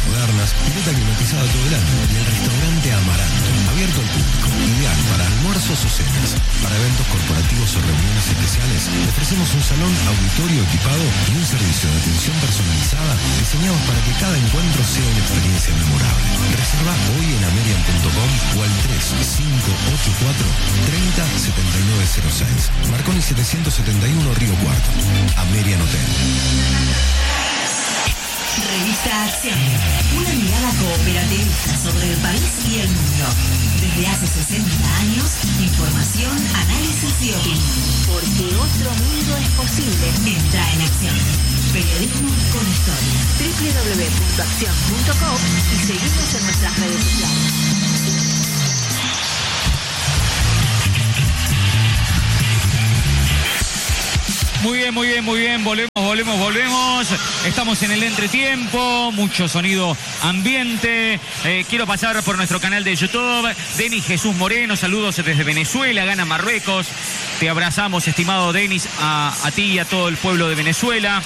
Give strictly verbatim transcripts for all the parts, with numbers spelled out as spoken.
modernas, pileta climatizada todo el año y el restaurante Amaranto, abierto al público, ideal para almuerzos o cenas. Para eventos corporativos o reuniones especiales, le ofrecemos un salón auditorio equipado y un servicio de atención personalizada diseñados para que cada encuentro sea una experiencia memorable. Reserva hoy en amerian punto com o al tres cinco ocho cuatro treinta setenta y nueve cero seis. Marconi setecientos setenta y uno Río Cuarto. Amerian Hotel. Revista Acción, una mirada cooperativista sobre el país y el mundo. Desde hace sesenta años, información, análisis y opinión. Porque otro mundo es posible. Entra en Acción. Periodismo con historia. doble u doble u doble u punto acción punto com y seguimos en nuestras redes sociales. Muy bien, muy bien, muy bien. Volvemos, volvemos, volvemos. Estamos en el entretiempo. Mucho sonido ambiente. Eh, quiero pasar por nuestro canal de YouTube. Denis Jesús Moreno, saludos desde Venezuela. Gana Marruecos. Te abrazamos, estimado Denis, a, a ti y a todo el pueblo de Venezuela.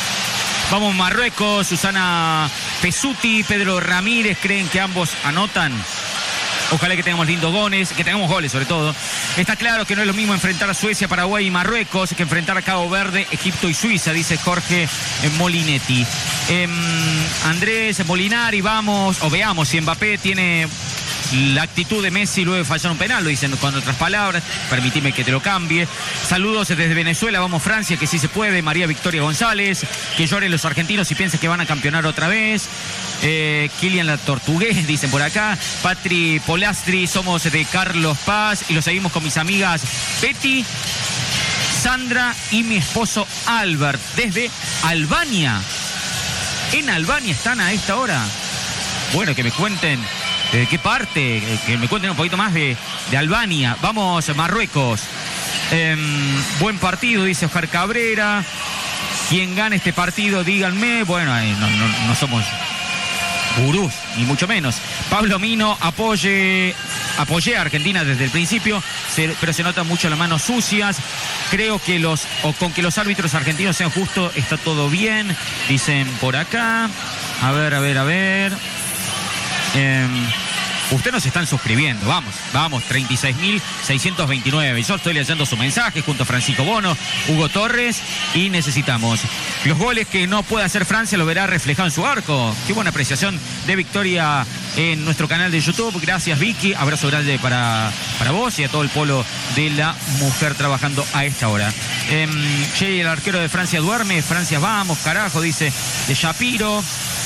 Vamos Marruecos. Susana Pesuti, Pedro Ramírez, ¿creen que ambos anotan? Ojalá que tengamos lindos goles, que tengamos goles sobre todo. Está claro que no es lo mismo enfrentar a Suecia, Paraguay y Marruecos que enfrentar a Cabo Verde, Egipto y Suiza, dice Jorge Molinetti. Eh, Andrés Molinari, vamos, o veamos si Mbappé tiene la actitud de Messi luego de fallar un penal, lo dicen con otras palabras, permitime que te lo cambie. Saludos desde Venezuela, vamos Francia, que sí se puede. María Victoria González, que lloren los argentinos y piensen que van a campeonar otra vez. Eh, Kilian la Tortugués, dicen por acá. Patri Polastri, somos de Carlos Paz y lo seguimos con mis amigas Betty, Sandra y mi esposo Albert, desde Albania. En Albania están a esta hora. Bueno, que me cuenten de qué parte, que me cuenten un poquito más de, de Albania. Vamos, Marruecos. Eh, buen partido, dice Oscar Cabrera. Quien gane este partido, díganme. Bueno, eh, no, no, no somos gurús, ni mucho menos. Pablo Mino, apoye, apoyé a Argentina desde el principio, se, pero se notan mucho las manos sucias. Creo que los, o con que los árbitros argentinos sean justos, está todo bien, dicen por acá. A ver, a ver, a ver. Eh, Ustedes nos están suscribiendo, vamos, vamos, treinta y seis mil seiscientos veintinueve. Yo estoy leyendo su mensaje junto a Francisco Bono, Hugo Torres, y necesitamos los goles que no puede hacer Francia, lo verá reflejado en su arco. Qué buena apreciación de Victoria en nuestro canal de YouTube. Gracias, Vicky. Abrazo grande para, para vos y a todo el pueblo de la mujer trabajando a esta hora. Eh, che, el arquero de Francia duerme. Francia, vamos, carajo, dice de Shapiro.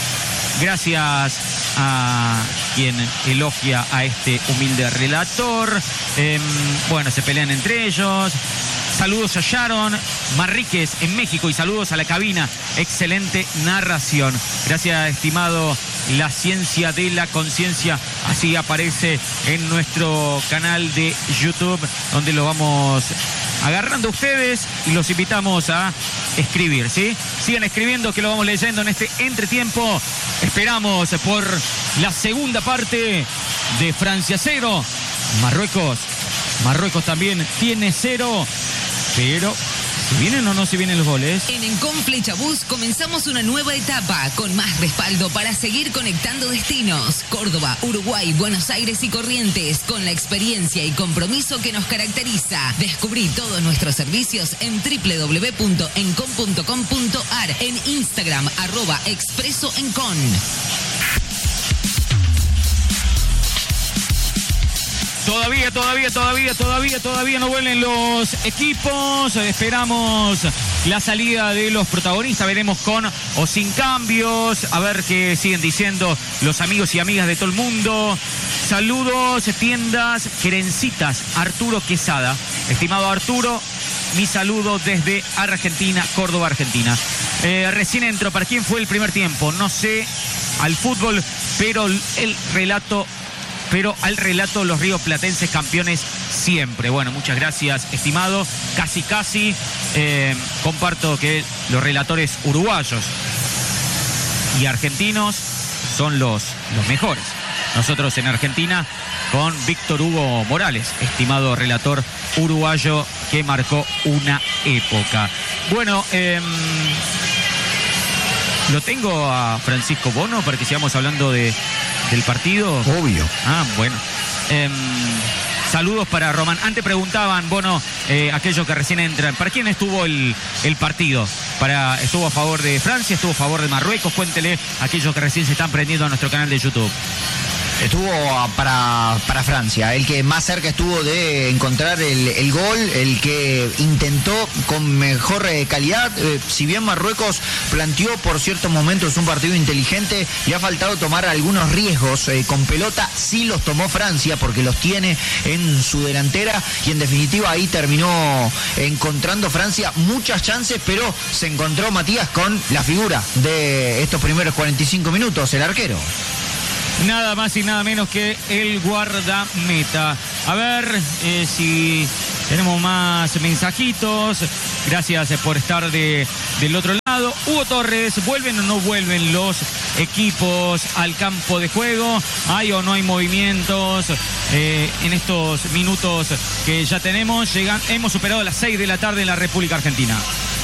Gracias a quien elogia a este humilde relator. Eh, bueno, se pelean entre ellos. Saludos a Sharon Marríquez en México y saludos a la cabina. Excelente narración. Gracias, estimado. La ciencia de la conciencia, así aparece en nuestro canal de YouTube, donde lo vamos agarrando a ustedes y los invitamos a escribir, ¿sí? Sigan escribiendo, que lo vamos leyendo en este entretiempo. Esperamos por la segunda parte de Francia cero. Marruecos, Marruecos también tiene cero, pero ¿se vienen o no se vienen los goles? En Encom Flechabús comenzamos una nueva etapa con más respaldo para seguir conectando destinos. Córdoba, Uruguay, Buenos Aires y Corrientes, con la experiencia y compromiso que nos caracteriza. Descubrí todos nuestros servicios en doble u doble u doble u punto encom punto com punto ar, en Instagram, arroba expreso encon. Todavía, todavía, todavía, todavía, todavía no vuelven los equipos. Esperamos la salida de los protagonistas. Veremos con o sin cambios. A ver qué siguen diciendo los amigos y amigas de todo el mundo. Saludos, tiendas Querencitas, Arturo Quesada. Estimado Arturo, mi saludo desde Argentina, Córdoba, Argentina. Eh, recién entro. ¿Para quién fue el primer tiempo? No sé al fútbol, pero el relato... Pero al relato, los rioplatenses campeones siempre. Bueno, muchas gracias, estimado. Casi, casi. Eh, comparto que los relatores uruguayos y argentinos son los, los mejores. Nosotros en Argentina con Víctor Hugo Morales, estimado relator uruguayo que marcó una época. Bueno, eh, Lo tengo a Francisco Bono para que sigamos hablando de, del partido. Obvio. Ah, bueno. Eh, saludos para Román. Antes preguntaban, Bono, eh, aquellos que recién entran, ¿para quién estuvo el, el partido? Para, ¿Estuvo a favor de Francia? ¿Estuvo a favor de Marruecos? Cuéntele a aquellos que recién se están prendiendo a nuestro canal de YouTube. Estuvo para, para Francia, el que más cerca estuvo de encontrar el, el gol, el que intentó con mejor eh, calidad. Eh, si bien Marruecos planteó por ciertos momentos un partido inteligente, le ha faltado tomar algunos riesgos eh, con pelota. Sí los tomó Francia porque los tiene en su delantera y en definitiva ahí terminó encontrando Francia muchas chances, pero se encontró Matías con la figura de estos primeros cuarenta y cinco minutos, el arquero. Nada más y nada menos que el guardameta. A ver eh, si tenemos más mensajitos. Gracias por estar de, del otro lado. Hugo Torres, ¿vuelven o no vuelven los equipos al campo de juego? ¿Hay o no hay movimientos eh, en estos minutos que ya tenemos? Llegan, hemos superado las seis de la tarde en la República Argentina.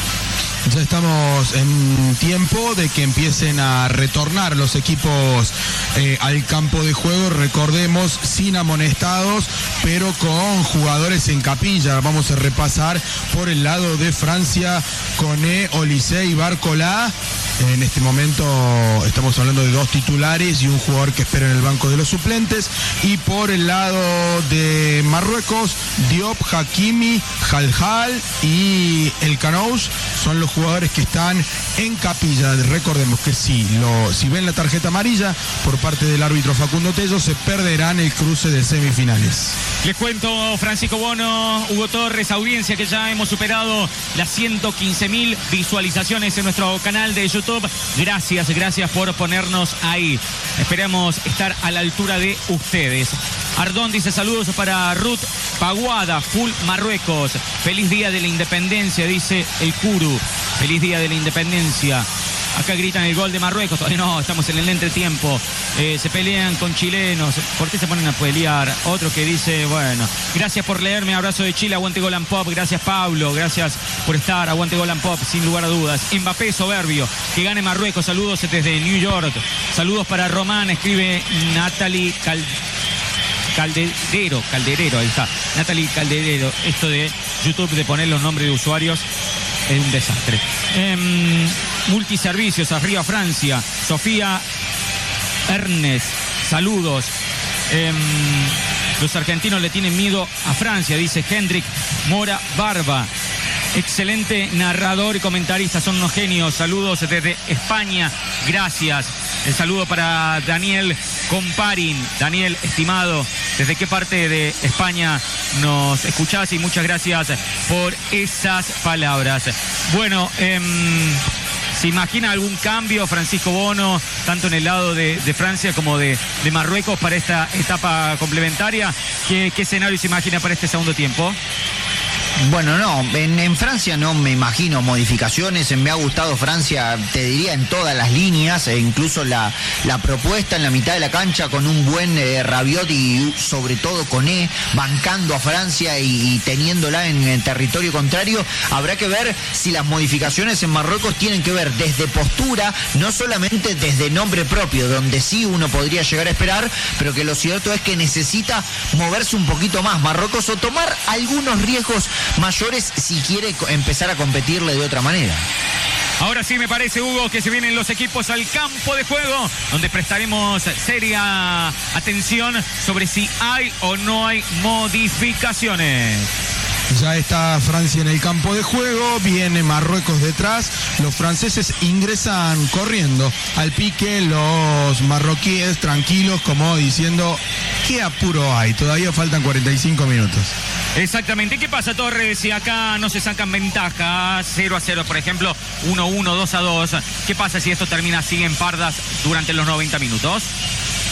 Ya estamos en tiempo de que empiecen a retornar los equipos eh, al campo de juego, recordemos, sin amonestados, pero con jugadores en capilla. Vamos a repasar por el lado de Francia, Koné, Olise y Barcola. En este momento estamos hablando de dos titulares y un jugador que espera en el banco de los suplentes. Y por el lado de Marruecos, Diop, Hakimi, Haljal y El Canous son los jugadores que están en capilla. Recordemos que si, lo, si ven la tarjeta amarilla por parte del árbitro Facundo Tello, se perderán el cruce de semifinales. Les cuento, Francisco Bono, Hugo Torres, audiencia que ya hemos superado las ciento quince mil visualizaciones en nuestro canal de YouTube. Gracias, gracias por ponernos ahí. Esperamos estar a la altura de ustedes. Ardón dice saludos para Ruth Paguada, full Marruecos. Feliz día de la independencia, dice el Curu. Feliz día de la independencia. Acá gritan el gol de Marruecos. Todavía no, estamos en el entretiempo. Eh, se pelean con chilenos. ¿Por qué se ponen a pelear? Otro que dice, bueno, gracias por leerme. Abrazo de Chile, aguante Golan Pop. Gracias, Pablo. Gracias por estar. Aguante Golan Pop, sin lugar a dudas. Mbappé soberbio. Que gane Marruecos. Saludos desde New York. Saludos para Román. Escribe Natalie Cal... Calderero. Calderero, ahí está. Natalie Calderero. Esto de YouTube, de poner los nombres de usuarios, es un desastre. Eh, multiservicios, arriba Francia. Sofía Ernest, saludos. Eh, los argentinos le tienen miedo a Francia, dice Hendrik Mora Barba. Excelente narrador y comentarista, son unos genios. Saludos desde España, gracias. El saludo para Daniel Comparin. Daniel, estimado, ¿desde qué parte de España nos escuchás? Y muchas gracias por esas palabras. Bueno, eh, ¿se imagina algún cambio, Francisco Bono, tanto en el lado de, de Francia como de, de Marruecos para esta etapa complementaria? ¿Qué, qué escenario se imagina para este segundo tiempo? Bueno, no, en, en Francia no me imagino modificaciones. Me ha gustado Francia, te diría, en todas las líneas, e incluso la, la propuesta en la mitad de la cancha con un buen eh, Rabiot y sobre todo Koné bancando a Francia y, y teniéndola en, en territorio contrario. Habrá que ver si las modificaciones en Marruecos tienen que ver desde postura, no solamente desde nombre propio, donde sí uno podría llegar a esperar, pero que lo cierto es que necesita moverse un poquito más Marruecos o tomar algunos riesgos mayores si quiere empezar a competirle de otra manera. Ahora sí me parece, Hugo, que se vienen los equipos al campo de juego, donde prestaremos seria atención sobre si hay o no hay modificaciones. Ya está Francia en el campo de juego, viene Marruecos detrás, los franceses ingresan corriendo al pique, los marroquíes tranquilos como diciendo, ¿qué apuro hay? Todavía faltan cuarenta y cinco minutos. Exactamente. ¿Qué pasa, Torres, si acá no se sacan ventajas? cero a cero, por ejemplo, uno a uno, dos a dos. ¿Qué pasa si esto termina así en pardas durante los noventa minutos?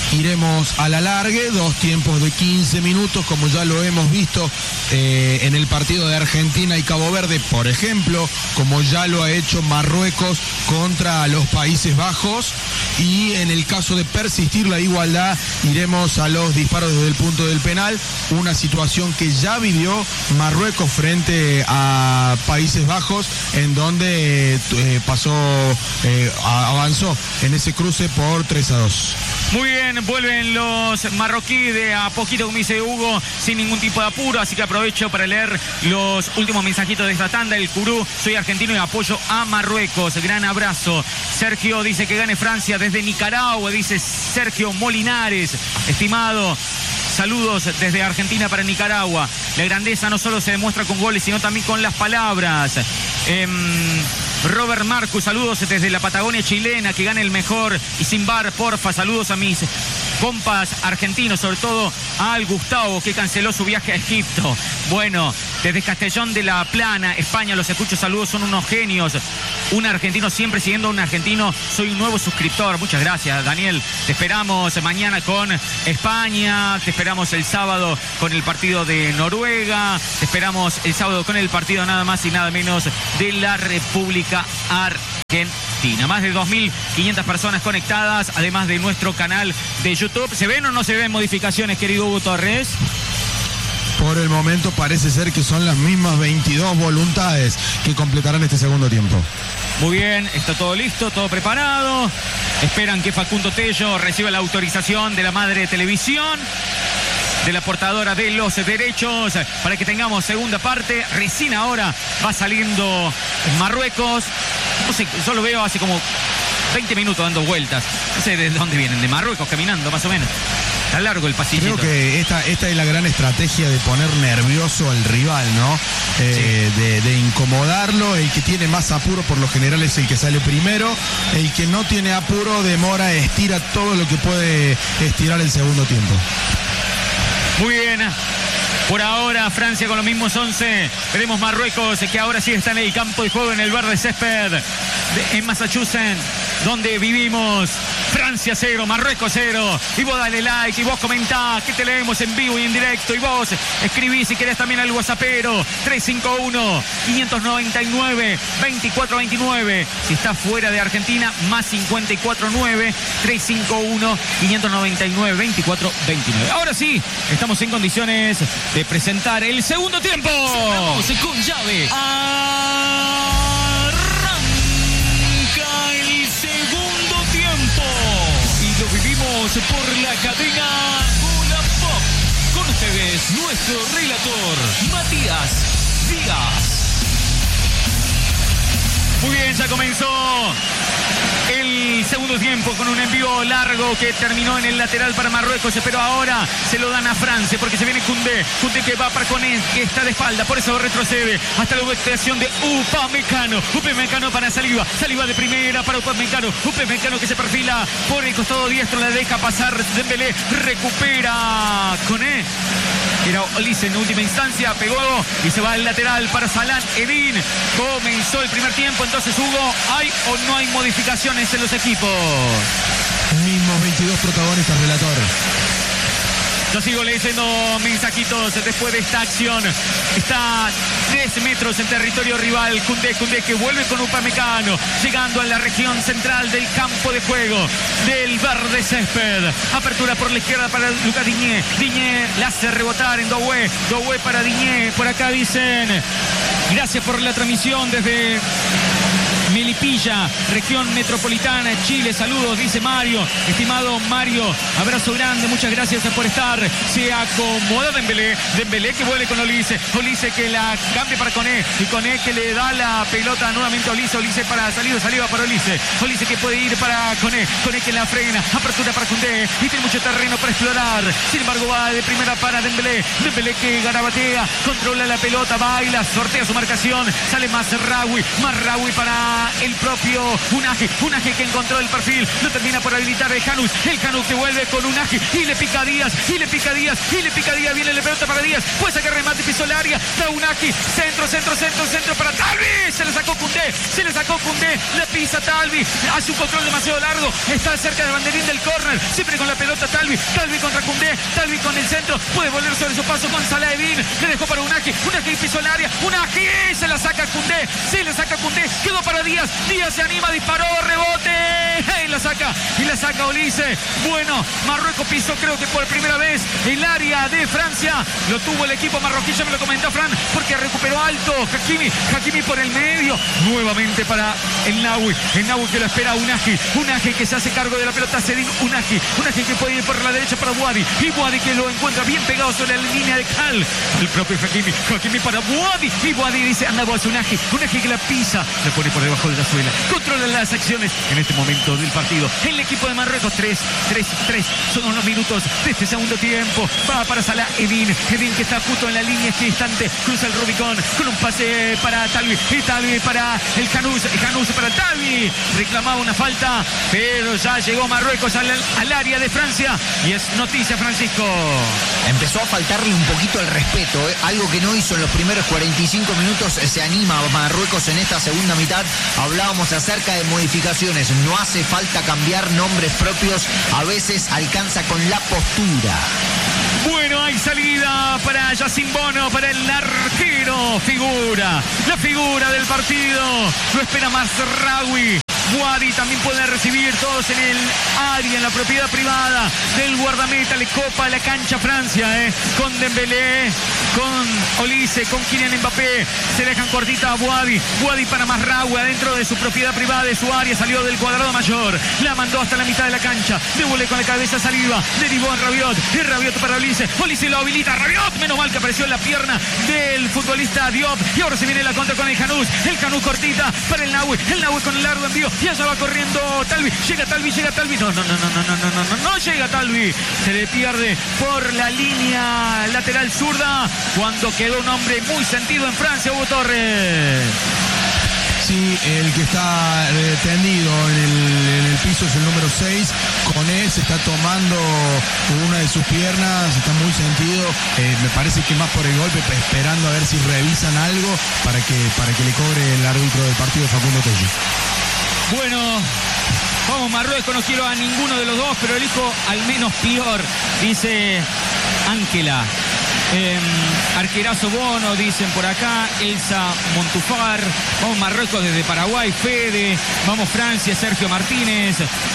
iremos a la largue, dos tiempos de quince minutos, como ya lo hemos visto eh, en el partido de Argentina y Cabo Verde, por ejemplo, como ya lo ha hecho Marruecos contra los Países Bajos, y en el caso de persistir la igualdad, iremos a los disparos desde el punto del penal, una situación que ya vivió Marruecos frente a Países Bajos, en donde eh, pasó, eh, avanzó en ese cruce por tres a dos. Muy bien, vuelven los marroquíes de a poquito, como dice Hugo, sin ningún tipo de apuro, así que aprovecho para leer los últimos mensajitos de esta tanda. El Curú, soy argentino y apoyo a Marruecos, gran abrazo. Sergio dice que gane Francia desde Nicaragua, dice Sergio Molinares, estimado. Saludos desde Argentina para Nicaragua. La grandeza no solo se demuestra con goles, sino también con las palabras. Eh, Robert Marcus, saludos desde la Patagonia chilena, que gane el mejor y sin bar, porfa. Saludos a mis compas argentinos, sobre todo al Gustavo, que canceló su viaje a Egipto. Bueno, desde Castellón de la Plana, España, los escucho, saludos, son unos genios. Un argentino siempre siguiendo a un argentino, soy un nuevo suscriptor. Muchas gracias, Daniel. Te esperamos mañana con España, te esperamos el sábado con el partido de Noruega, te esperamos el sábado con el partido nada más y nada menos de la República Argentina. Más de dos mil quinientas personas conectadas, además de nuestro canal de YouTube. ¿Se ven o no se ven modificaciones, querido Hugo Torres? Por el momento parece ser que son las mismas veintidós voluntades que completarán este segundo tiempo. Muy bien, está todo listo, todo preparado. Esperan que Facundo Tello reciba la autorización de la madre de televisión, de la portadora de los derechos, para que tengamos segunda parte. Recién ahora va saliendo Marruecos. No sé, yo lo veo hace como veinte minutos dando vueltas. No sé de dónde vienen, de Marruecos caminando más o menos. Está largo el pasillito. Creo que esta, esta es la gran estrategia de poner nervioso al rival, ¿no? Eh, sí. de, de incomodarlo. El que tiene más apuro por lo general es el que sale primero. El que no tiene apuro demora, estira todo lo que puede estirar el segundo tiempo. Muy bien. Por ahora Francia con los mismos once. Veremos Marruecos, que ahora sí está en el campo de juego, en el verde césped de, en Massachusetts, donde vivimos. Francia cero, Marruecos cero. Y vos dale like y vos comentá, que te leemos en vivo y en directo. Y vos escribí si querés también al WhatsAppero tres cinco uno, cinco nueve nueve, dos cuatro dos nueve. Si estás fuera de Argentina, más cincuenta y cuatro nueve, tres cinco uno, cinco nueve nueve, dos cuatro dos nueve. Ahora sí, estamos en condiciones de presentar el segundo tiempo. Cerramos con llave. Arranca el segundo tiempo. Y lo vivimos por la cadena Hola Pop. Con ustedes, nuestro relator, Matías Díaz. Muy bien, ya comenzó el segundo tiempo con un envío largo que terminó en el lateral para Marruecos, pero ahora se lo dan a Francia porque se viene Koundé, Koundé que va para Koné, que está de espalda, por eso retrocede hasta la ubicación de Upamecano, Upamecano para Saliba, Saliba de primera para Upamecano, Upamecano que se perfila por el costado diestro, la deja pasar Dembélé, recupera Koné. Era Olise en última instancia, pegó y se va al lateral para Salah Eddin. Comenzó el primer tiempo, entonces Hugo, ¿hay o no hay modificaciones en los equipos? Mismos veintidós protagonistas, relator. Yo sigo leyendo mensajitos después de esta acción. Está a tres metros en territorio rival. Koundé, Koundé que vuelve con Upamecano, llegando a la región central del campo de juego del verde césped. Apertura por la izquierda para Lucas Digne. Digne la hace rebotar en Doué. Doué para Digne. Por acá dicen: gracias por la transmisión desde Melipilla, región metropolitana, Chile. Saludos, dice Mario. Estimado Mario, abrazo grande, muchas gracias por estar. Se acomoda Dembélé, Dembélé que vuelve con Olise, Olise que la cambia para Koné, y Koné que le da la pelota nuevamente a Olise, Olise para salida, salida para Olise, Olise que puede ir para Koné, Koné que la frena, apertura para Koundé, y tiene mucho terreno para explorar. Sin embargo va de primera para Dembélé, Dembélé que garabatea, controla la pelota, baila, sortea su marcación, sale Mazraoui, Mazraoui para el el propio Unagi. Unagi que encontró el perfil, lo termina por habilitar el Janus. El Janus que vuelve con Unagi y le pica a Díaz, y le pica a Díaz, y le pica a Díaz. Viene la pelota para Díaz, puede sacar remate, pisó el área. Da Unagi, centro, centro, centro, centro para Talvi. Se le sacó Koundé, se le sacó Koundé, la pisa Talvi. Hace un control demasiado largo, está cerca del banderín del córner. Siempre con la pelota Talvi, Talvi contra Koundé, Talvi con el centro. Puede volver sobre su paso con Salah-Eddin. Le dejó para Unagi, Unagi pisó el área. Unagi se la saca Koundé, se le saca Koundé. Quedó para Díaz, Díaz se anima, disparó, rebote. Y la saca, y la saca Olise. Bueno, Marruecos pisó creo que por primera vez el área de Francia. Lo tuvo el equipo marroquí, ya me lo comentó Fran, porque recuperó alto Hakimi, Hakimi por el medio. Nuevamente para el Nahui, el Nahui que lo espera Unagi. Unagi que se hace cargo de la pelota, Sedin Unagi. Unagi que puede ir por la derecha para Buadi. Y Buadi que lo encuentra bien pegado sobre la línea de Cal. El propio Hakimi, Hakimi para Buadi. Y Buadi dice, anda vos Unagi. Unagi que la pisa, le pone por debajo de la suela. Controla las acciones en este momento del partido. El equipo de Marruecos, tres, tres, tres. Son los minutos de este segundo tiempo. Va para Salah-Eddin. Eddin que está justo en la línea equidistante. Cruza el Rubicón con un pase para Talvi. Y Talvi para el Janus. El Janus para Talvi. Reclamaba una falta, pero ya llegó Marruecos al, al área de Francia. Y es noticia, Francisco. Empezó a faltarle un poquito el respeto, ¿eh? Algo que no hizo en los primeros cuarenta y cinco minutos. Se anima Marruecos en esta segunda mitad. Hablábamos acerca de modificaciones. No hace falta cambiar nombres propios. A veces alcanza con la postura. Bueno, hay salida para Yacine Bono, para el arquero. Figura, la figura del partido. Lo espera Mazraoui. Buadi también puede recibir, todos en el área, en la propiedad privada del guardameta. Le copa la cancha Francia, ¿eh? Con Dembélé, con Olise, con Kylian Mbappé. Se dejan cortita a Buadi. Buadi para Mazraoui, adentro de su propiedad privada, de su área. Salió del cuadrado mayor, la mandó hasta la mitad de la cancha. Devuelve con la cabeza Saliba, derivó a Rabiot. Y Rabiot para Olise. Olise lo habilita, Rabiot. Menos mal que apareció en la pierna del futbolista Diop. Y ahora se viene la contra con el Janus. El Janus cortita para el Nahui. El Nahui con el largo envío. Y allá va corriendo Talvi. Llega Talvi, llega Talvi. No, no, no, no, no, no, no, no, no, no llega Talvi. Se le pierde por la línea lateral zurda cuando quedó un hombre muy sentido en Francia, Hugo Torres. Sí, el que está eh, tendido en el, en el piso es el número seis. Coné se está tomando una de sus piernas, está muy sentido. Eh, me parece que más por el golpe, esperando a ver si revisan algo para que, para que le cobre el árbitro del partido, Facundo Tello. Bueno, vamos Marruecos, no quiero a ninguno de los dos, pero elijo al menos peor, dice Ángela. Eh, arquerazo Bono, dicen por acá. Elsa Montufar. Vamos Marruecos desde Paraguay, Fede. Vamos Francia, Sergio Martínez.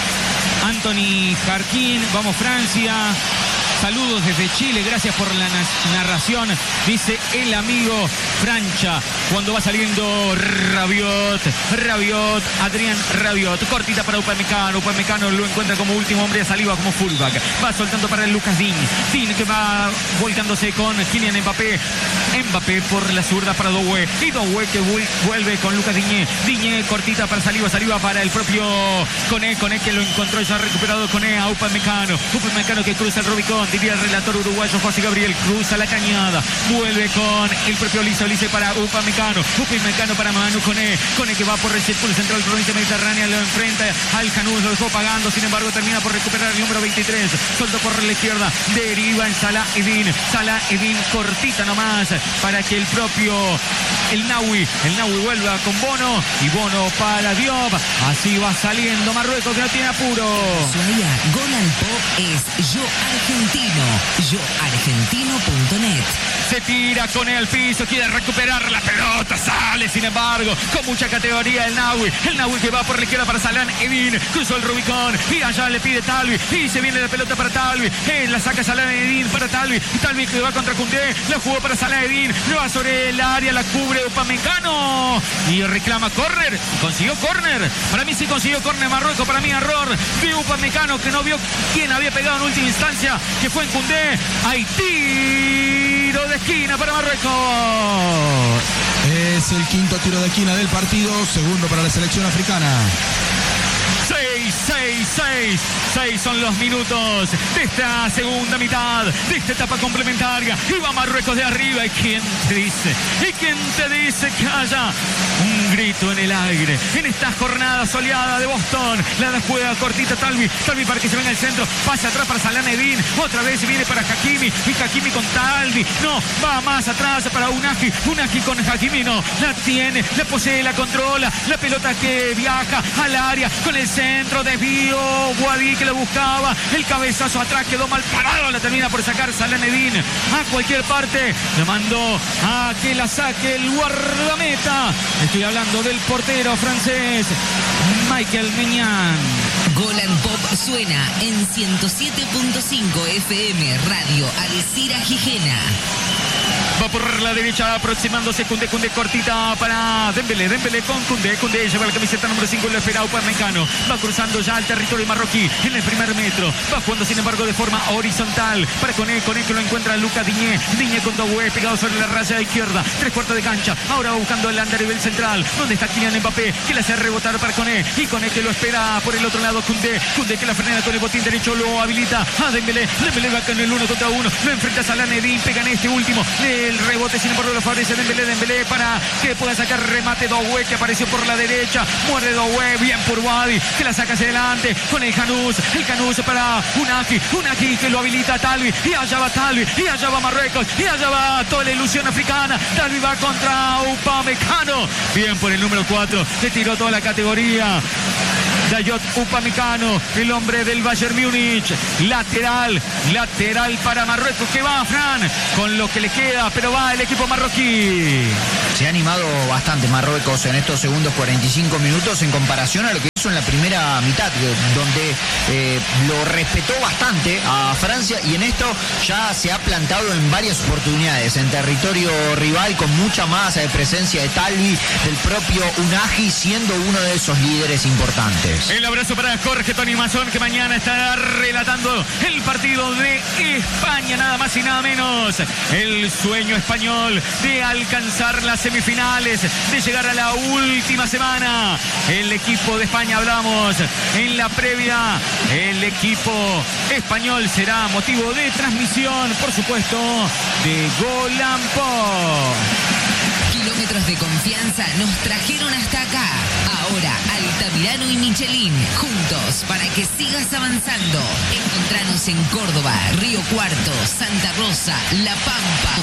Anthony Jarquín. Vamos Francia. Saludos desde Chile, gracias por la narración, dice el amigo Francha. Cuando va saliendo Rabiot, Rabiot, Adrián Rabiot, cortita para Upamecano, Upamecano lo encuentra como último hombre de Saliba como fullback. Va soltando para el Lucas Digne, Digne que va volcándose con Kylian Mbappé, Mbappé por la zurda para Doué, y Doué que vuelve con Lucas Digne, Digne cortita para Saliba, Saliba para el propio Koné, Koné que lo encontró ya recuperado Koné a Upamecano, Upamecano que cruza el Rubicón. Diría el relator uruguayo José Gabriel, cruza la cañada, vuelve con el propio Olise, Olise para Upamecano, Upamecano para Manu Koné, Koné que va por el círculo central provincia mediterránea, lo enfrenta al Janus, lo dejó pagando, sin embargo termina por recuperar el número veintitrés, soltó por la izquierda, deriva en Salah-Eddin, Salah-Eddin cortita nomás para que el propio el Nahui, el Nahui vuelva con Bono y Bono para Diop, así va saliendo Marruecos que no tiene apuro. Ushuaia, Gol al Pop es Yo Argentino, yo argentino punto net. Se tira con el piso, quiere recuperar la pelota, sale sin embargo, con mucha categoría el Nahui, el Nahui que va por la izquierda para Salah-Eddin, cruzó el Rubicón y allá le pide Talvi y se viene la pelota para Talvi, eh, la saca Salah-Eddin para Talvi, Talvi que va contra Koundé, la jugó para Salah-Eddin, lo va sobre el área, la cubre Upamecano y reclama córner, consiguió córner, para mí sí consiguió córner Marruecos, para mí error de Upamecano que no vio quién había pegado en última instancia, que fue en Koundé. Hay tiro de esquina para Marruecos. Es el quinto tiro de esquina del partido, segundo para la selección africana. seis seis, seis, seis son los minutos de esta segunda mitad, de esta etapa complementaria. Y va Marruecos de arriba. ¿Y quién te dice? ¿Y quién te dice que haya un grito en el aire en esta jornada soleada de Boston? La juega cortita Talvi. Talvi para que se venga al centro. Pasa atrás para Salah Eddin. Otra vez viene para Hakimi. Y Hakimi con Talvi. No, va más atrás para Unagi. Unagi con Hakimi. No, la tiene, la posee, la controla. La pelota que viaja al área con el centro. Desvío. Guadí que lo buscaba. El cabezazo atrás quedó mal parado. La termina por sacar Salah Eddin a cualquier parte. Le mandó a que la saque el guardameta. Estoy hablando del portero francés Michael Maignan. Golan Pop suena en ciento siete punto cinco F M Radio Alcira Gijena. Va por la derecha aproximándose Koundé, Koundé cortita para Dembélé, Dembélé con Koundé, Koundé lleva la camiseta número cinco, lo espera Upamecano, va cruzando ya al territorio marroquí en el primer metro, va jugando sin embargo de forma horizontal para Koné, Koné que lo encuentra Luca Diñé, Diñé con Doué pegado sobre la raya izquierda, tres cuartos de cancha, ahora va buscando el nivel central, donde está Kylian Mbappé, que le hace rebotar para Koné, y Koné que lo espera por el otro lado Koundé, Koundé que la frena con el botín derecho, lo habilita a Dembélé, Dembélé va con el uno contra uno, lo enfrenta a Salah Eddin, pega en este último, el rebote sin embargo lo favorece Dembélé, Dembélé para que pueda sacar remate Doué que apareció por la derecha, muerde Doué, bien por Wadi, que la saca hacia adelante con el Janús, el Janús para Unagi, Unagi que lo habilita a Talvi, y allá va Talvi, y allá va Marruecos, y allá va toda la ilusión africana, Talvi va contra Upamecano, bien por el número cuatro, le tiró toda la categoría. Dayot Upamecano, el hombre del Bayern Múnich, lateral, lateral para Marruecos, que va Fran, con lo que le queda, pero va el equipo marroquí. Se ha animado bastante Marruecos en estos segundos cuarenta y cinco minutos en comparación a lo que hizo en la primera mitad, donde eh, lo respetó bastante a Francia, y en esto ya se ha plantado en varias oportunidades en territorio rival, con mucha más eh, presencia de Talvi, del propio Unagi, siendo uno de esos líderes importantes. El abrazo para Jorge Tony Mazón, que mañana estará relatando el partido de España, nada más y nada menos. El sueño español de alcanzar las semifinales, de llegar a la última semana. El equipo de España, hablamos en la previa, el equipo español será motivo de transmisión, por supuesto, de Golan Pop. Kilómetros de confianza nos trajeron hasta acá. Ahora Altamirano y Michelin, juntos para que sigas avanzando. Encontranos en Córdoba, Río Cuarto, Santa Rosa, La Pampa.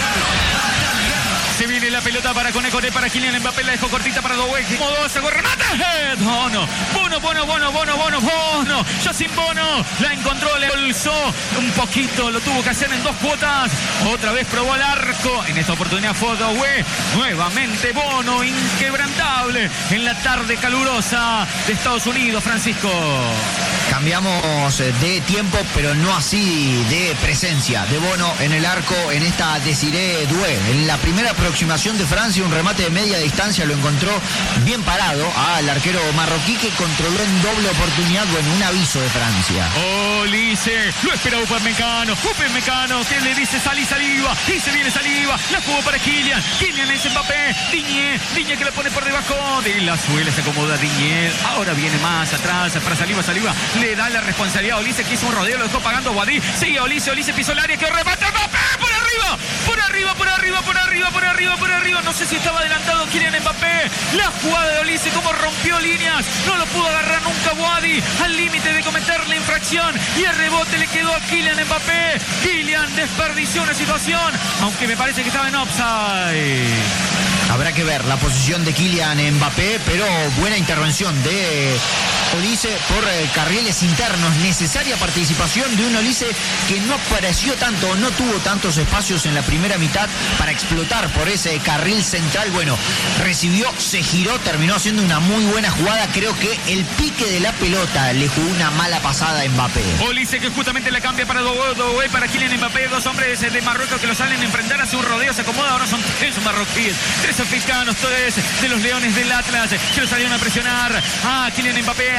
Se viene la pelota para Koné, Koné para Kylian Mbappé, la dejó cortita para Doué. Modo se remata. Bono, Bono, Bono, Bono, Bono, Bono, Bono. Ya sin Bono, la encontró, le bolsó un poquito, lo tuvo que hacer en dos cuotas. Otra vez probó el arco. En esta oportunidad fue Doué. Nuevamente Bono, inquebrantable en la tarde calurosa de Estados Unidos, Francisco. Cambiamos de tiempo, pero no así de presencia de Bono en el arco en esta Desiré Doué. En la primera aproximación de Francia, un remate de media distancia lo encontró bien parado al arquero marroquí, que controló en doble oportunidad, bueno, un aviso de Francia. Olise, lo espera Upamecano, Upamecano que le dice salí saliva, y se viene saliva, la jugó para Kylian, Kylian es Mbappé, Diñé, Diñé que le pone por debajo de la suela, se acomoda Diñé, ahora viene más atrás para Saliba, Saliba le da la responsabilidad a Olise, que hizo un rodeo, lo dejó pagando Guadí, sigue Olise, Olise pisó el área, que remate Mbappé, por arriba, por arriba, por arriba, por arriba, por arriba, por arriba, no sé si estaba adelantado Kylian Mbappé, la jugada de Olise, como rompió líneas, no lo pudo agarrar nunca Guadi, al límite de cometer la infracción, y el rebote le quedó a Kylian Mbappé. Kylian desperdició una situación, aunque me parece que estaba en offside. Habrá que ver la posición de Kylian Mbappé, pero buena intervención de Olise por eh, carriles internos. Necesaria participación de un Olise que no apareció tanto, no tuvo tantos espacios en la primera mitad para explotar por ese carril central. Bueno, recibió, se giró, terminó haciendo una muy buena jugada. Creo que el pique de la pelota le jugó una mala pasada a Mbappé. Olise que justamente la cambia para Doué, Doué para Kylian Mbappé. Dos hombres de Marruecos que lo salen a enfrentar, a su rodeo, se acomoda. Ahora son tres marroquíes, tres africanos, tres de los Leones del Atlas, que lo salieron a presionar a Kylian Mbappé.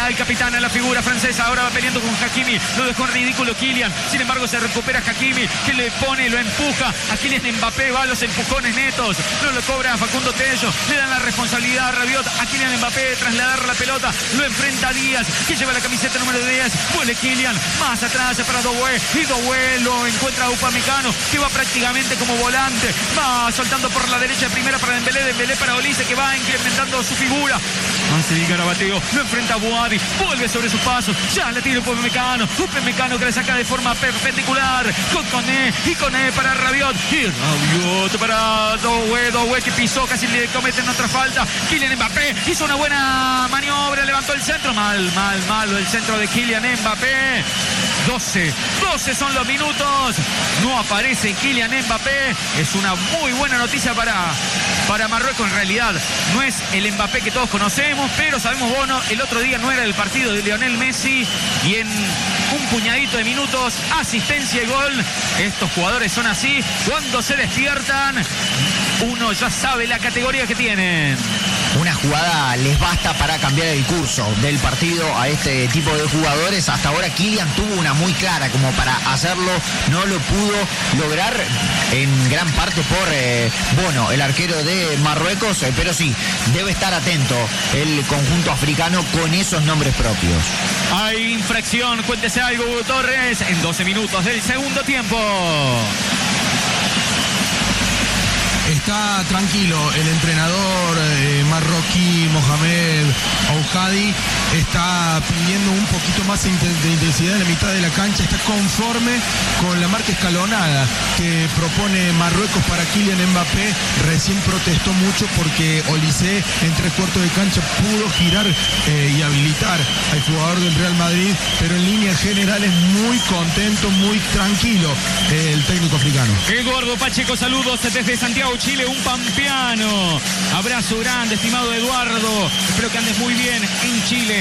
el capitán, en la figura francesa. Ahora va peleando con Hakimi. Lo dejó en ridículo Kylian. Sin embargo, se recupera Hakimi, que le pone, lo empuja a Kylian Mbappé. Va a los empujones netos. No lo cobra a Facundo Tello. Le dan la responsabilidad a Rabiot. A Kylian Mbappé de trasladar la pelota. Lo enfrenta a Díaz, que lleva la camiseta número diez. Vuelve Kylian. Más atrás para Doué. Y Doué lo encuentra a Upamecano, que va prácticamente como volante. Va soltando por la derecha de primera para Dembélé. Dembélé para Olise, que va incrementando su figura. Hace el garabateo. Lo enfrenta a Boadi. Vuelve sobre sus pasos. Ya le tira Upamecano. Upamecano que le saca de forma perpendicular. Con Koné. Y Koné para Rabiot. Y Rabiot para Doué. Doué que pisó. Casi le cometen otra falta. Kylian Mbappé hizo una buena maniobra. Levantó el centro. Mal, mal, mal. El centro de Kylian Mbappé. doce. doce son los minutos. No aparece Kylian Mbappé. Es una muy buena noticia para, para Marruecos. En realidad no es el Mbappé que todos conocemos, pero sabemos, Bono, el otro día no era el partido de Lionel Messi y en un puñadito de minutos, asistencia y gol. Estos jugadores son así. Cuando se despiertan, uno ya sabe la categoría que tienen. Una jugada les basta para cambiar el curso del partido a este tipo de jugadores. Hasta ahora Kylian tuvo una muy clara como para hacerlo, no lo pudo lograr en gran parte por eh, Bono, el arquero de Marruecos, eh, pero sí, debe estar atento el conjunto africano con esos nombres propios. Hay infracción, cuéntese algo, Hugo Torres, en doce minutos del segundo tiempo. Está tranquilo el entrenador eh, marroquí Mohamed Ouhadi, está pidiendo un poquito más de intensidad en la mitad de la cancha, está conforme con la marca escalonada que propone Marruecos para Kylian Mbappé. Recién protestó mucho porque Olise en tres cuartos de cancha pudo girar eh, y habilitar al jugador del Real Madrid, pero en líneas generales muy contento, muy tranquilo eh, el técnico africano. Eduardo Pacheco, saludos desde Santiago, Chile, un pampeano. Abrazo grande, estimado Eduardo. Espero que andes muy bien en Chile.